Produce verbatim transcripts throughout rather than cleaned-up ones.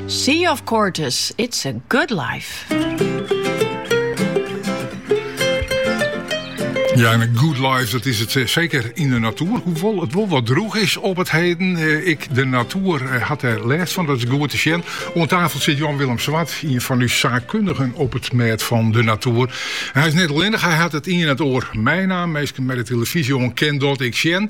Sea of Cortes, It's a Good Life. Ja, een good life, dat is het uh, zeker in de natuur. Hoewel het wel wat droeg is op het heden. Uh, ik, de natuur uh, had er les van, dat is goed te zien. Om tafel zit Jan-Willem Zwart, een van uw zaakkundigen op het meet van de natuur. Hij is net alleen, hij had het in het oor. Mijn naam, meestal met de televisie onken dat ik zie.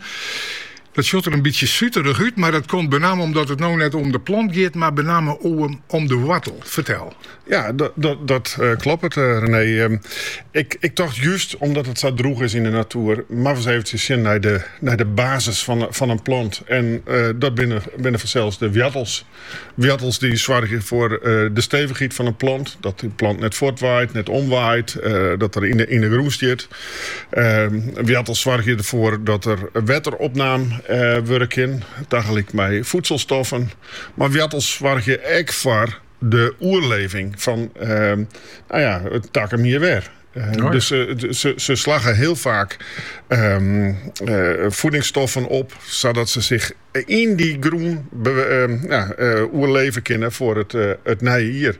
Dat ziet er een beetje suiterig uit, maar dat komt bename omdat het nou net om de plant gaat, maar bename om, om de wattel. Vertel. Ja, dat, dat, dat uh, klopt, uh, René. Um, ik, ik dacht juist, omdat het zo droeg is in de natuur, maar eens eventjes zien naar de, naar de basis van, van een plant. En uh, dat binnen, binnen vanzelfs de wattels. Wattels die zorgen voor uh, de stevigheid van een plant. Dat die plant net voortwaait, net omwaait, uh, dat er in de, in de groen zit. Uh, wattels zorgen ervoor dat er wateropname uh, werken, dagelijks met voedselstoffen. Maar wattels zorgen ook voor de oerleving van uh, nou ja, het takkenmier weer. Uh, oh ja. Dus uh, ze, ze slagen heel vaak um, uh, voedingsstoffen op, zodat ze zich in die groen be, uh, ja, uh, oerleven kunnen voor het, uh, het naaien hier.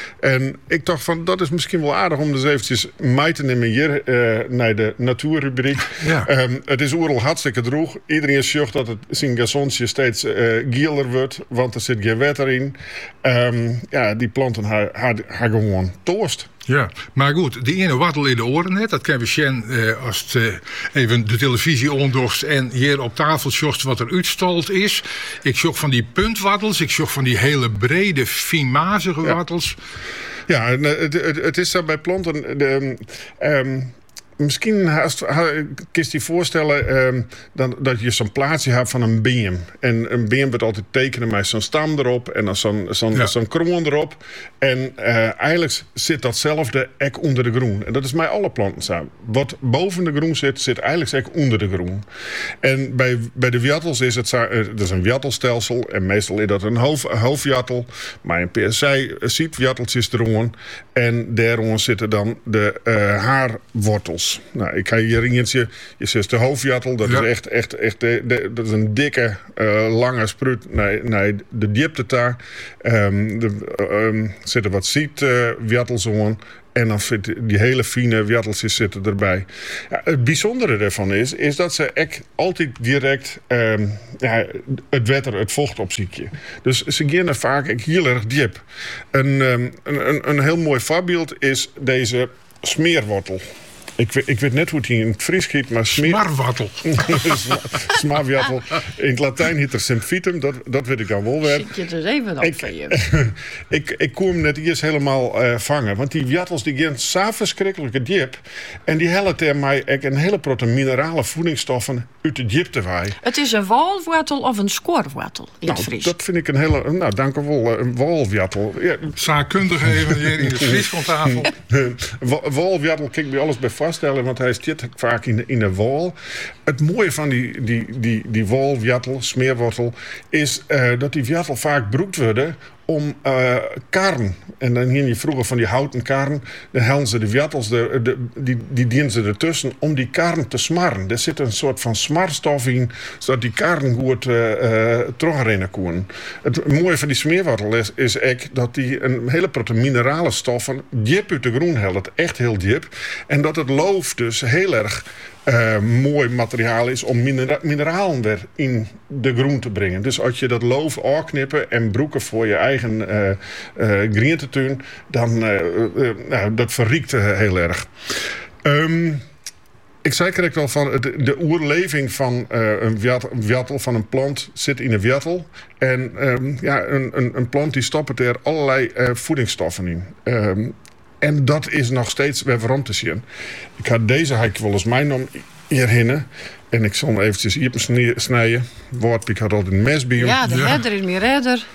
En ik dacht van, dat is misschien wel aardig om dus eventjes mee te nemen hier uh, naar de natuurrubriek. Ja. Um, het is oerl hartstikke droeg. Iedereen zegt dat het zijn gazonsje steeds uh, gieler wordt, want er zit geen water in. Um, ja, die planten hebben gewoon toast. Ja, maar goed, die ene wattel in de oren net, dat kennen we zien uh, als het uh, even de televisie ondorst en hier op tafel zocht wat er uitstald is. Ik zocht van die puntwattels, ik zocht van die hele brede, finmazige ja. wattels. Ja, het, het, het is daar bij planten. De, um, Misschien kun je je voorstellen um, dat, dat je zo'n plaatsje hebt van een beam. En een beam wordt altijd tekenen met zo'n stam erop en dan zo'n, zo'n, ja. zo'n kroon erop. En uh, eigenlijk zit datzelfde ek onder de groen. En dat is bij alle planten zo. Wat boven de groen zit, zit eigenlijk ook onder de groen. En bij, bij de wattels is het zo, uh, dat is een wattelstelsel. En meestal is dat een hoofd, hoofdwattel. Maar in P S C ziet watteltjes eronder. En daaronder zitten dan de uh, haarwortels. Nou, ik ga hier eentje. Je ziet de hoofdjattel. Dat ja. is echt, echt, echt de, de, dat is een dikke, uh, lange spruit. Nee, nee, de diepte daar. Um, er um, zitten wat zietjattels uh, aan. En dan zitten die hele fine watteltjes zitten erbij. Ja, het bijzondere daarvan is, is dat ze echt altijd direct um, ja, het water, het vocht opziekje. Dus ze gaan vaak heel erg diep. Een, um, een, een, een heel mooi voorbeeld is deze smeerwortel. Ik weet, ik weet net hoe het in het Fries giet, maar smeer... Smarwattel. Smarwattel. In het Latijn heet er symphytum, dat, dat weet ik dan wel weer. Zit je dus even op ik, van je. ik, ik kon hem net eerst helemaal uh, vangen. Want die wattels die gaan zo verschrikkelijke diep. En die hellen tegen mij een hele grote minerale voedingsstoffen uit de diepte waaien. Het is een walwortel of een skorwattel in nou, het Fries? Dat vind ik een hele... Nou, dank u wel. Een walwattel. Ja. Zaakkundig even hier in het Fries van tafel. Walwattel kan ik bij alles bij vaststellen, want hij zit vaak in de, in de wal. Het mooie van die, die, die, die walwattel, smeerwortel, is uh, dat die wattel vaak gebruikt worden om uh, karren. En dan hier je vroeger van die houten karren, dan halen ze de wattels, de, de, die, die dienen ze ertussen om die karren te smarren. Er zit een soort van smarstof in, zodat die karren goed uh, uh, terugrennen kunnen. Het mooie van die smeerwortel is, is echt dat die een hele grote minerale stoffen diep uit de groen helpt, echt heel diep. En dat het loof dus heel erg Uh, mooi materiaal is om minera- mineralen weer in de groen te brengen. Dus als je dat loof afknippen en broeken voor je eigen uh, uh, groentetuin, dan uh, uh, nou, dat verriekt uh, heel erg. Um, ik zei correct al van de, de oerleving van uh, een wattel van een plant zit in een wattel. En um, ja, een, een, een plant die stopt er allerlei uh, voedingsstoffen in. Um, En dat is nog steeds weer waarom te zien. Ik had deze had ik wel eens mijn naam hierheen. En ik zal hem eventjes hier snijden. Woord, ik had altijd een mes bij hem. Ja, de redder is meer redder.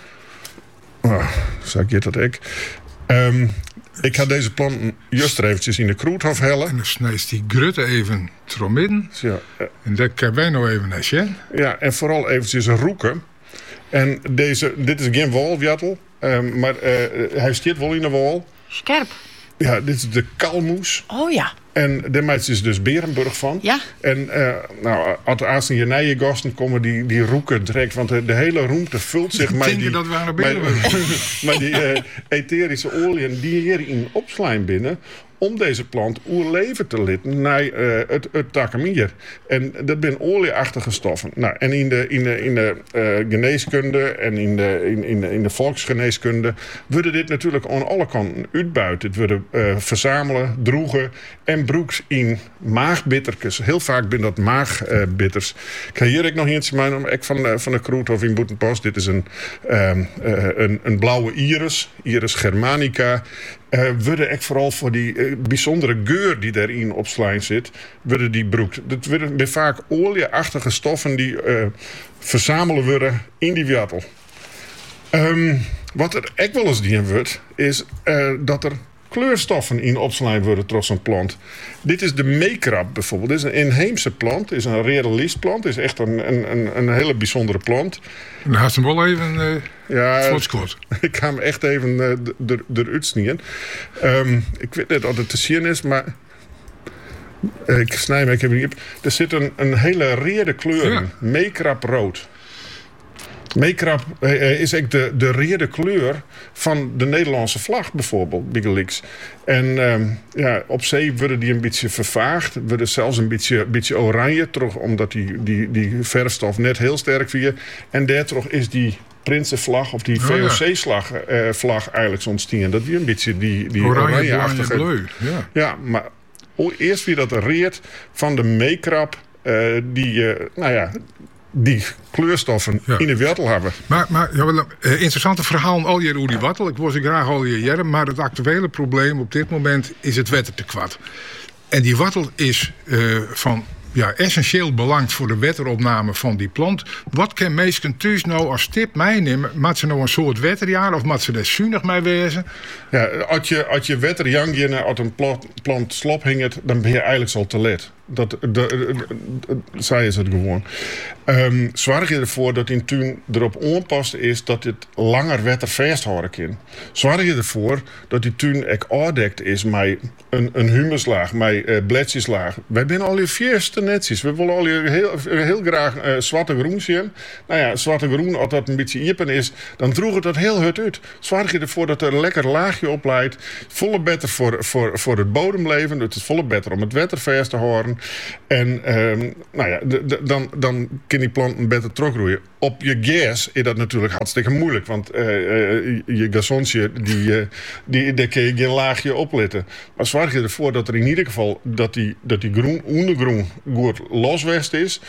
Oh, zeg je dat ik. Um, ik ga deze planten juist er eventjes in de kroethof hellen. En dan snijdt die grutte even tromidden. Ja. En dat kunnen wij nou even naar zien. Ja, en vooral eventjes roeken. En deze, dit is geen walwattel. Um, maar uh, hij stiert wel in de wal. Scherp. Ja, dit is de kalmoes. Oh ja. En daar maakt ze dus Berenburg van. Ja. En uh, nou, als de nieuwe gasten komen, die, die roeken direct. Want de, de hele ruimte vult zich met die, dat waren met, Berenburg. met die uh, etherische oliën die hier in opslaan binnen. Om deze plant oerleven te litten naar uh, het, het takemier. En dat zijn olieachtige stoffen. Nou, en in de, in de, in de uh, geneeskunde en in de, in, in, de, in de volksgeneeskunde worden dit natuurlijk aan alle kanten uitbuit. Het worden uh, verzamelen, droegen en broeks in maagbittertjes. Heel vaak zijn dat maagbitters. Ik ga hier ook nog eens maar ik van, uh, van de Kroet of in Boetenpost. Dit is een, uh, uh, een, een blauwe iris, Iris germanica. Uh, worden echt vooral voor die uh, bijzondere geur die daarin op slaan zit, worden die broekt. Dat worden vaak olieachtige stoffen die uh, verzamelen worden in die wattel. Um, wat er ook wel eens dien wordt, is uh, dat er kleurstoffen in opslaan worden trots een plant. Dit is de meekrap bijvoorbeeld. Dit is een inheemse plant. Dit is een rare liestplant. Dit is echt een, een, een, een hele bijzondere plant. Dan had ze hem wel even uh, ja, vlotskort. Ik ga hem echt even uh, eruit snijden. Um, ik weet niet of het te zien is, maar uh, ik snij me. Ik heb hier, er zit een, een hele rare kleur in. Ja. Meekrap rood. Meekrap uh, is echt de, de rode kleur van de Nederlandse vlag bijvoorbeeld, Bigelix. En um, ja, op zee worden die een beetje vervaagd. Worden zelfs een beetje, beetje oranje, terug, omdat die, die, die verfstof net heel sterk via. En daardoor is die Prinsenvlag of die V O C-vlag uh, vlag eigenlijk ontstaan. Dat weer een beetje die, die oranje-achtige... Oranje, bleu, ja. Ja, maar eerst weer dat reert van de meekrap uh, die, uh, nou ja... die kleurstoffen ja. in de wattel hebben. Maar, maar ja, wel, uh, interessante verhaal al je over die wattel. Ik was ik graag al je jaren, maar het actuele probleem op dit moment is het wettertekort. En die wattel is uh, van ja, essentieel belang voor de wetteropname van die plant. Wat kan meesten thuis nou als tip meenemen? Maat ze nou een soort wetterjaar of maat ze daar zuinig mee wezen? Ja, als je, als je wetterjang als een plant, plant slop hinget, dan ben je eigenlijk al te laat. Dat, de, de, de, de, zei ze het gewoon. Um, zorg je ervoor dat in tuin erop aanpast is dat het langer wetter vasthouden kan. Zorg je ervoor dat die tuin ook aardekt is met een, een humuslaag, met uh, bledjeslaag. Wij zijn al je vierste netjes. We willen al je heel, heel graag uh, zwarte groen zien. Nou ja, zwarte groen, als dat een beetje iepen is, dan droeg het dat heel hut uit. Zorg je ervoor dat er een lekker laagje op leidt. Volle beter voor, voor, voor het bodemleven. Het is volle beter om het wetter vast te houden. En um, nou ja, de, de, dan, dan kan die plant beter teruggroeien. Op je gas is dat natuurlijk hartstikke moeilijk. Want uh, uh, je gazonsje, die, uh, die, daar kun je geen laagje opletten. Maar zorg je ervoor dat er in ieder geval dat die, dat die groen, ondergroen goed loswest is.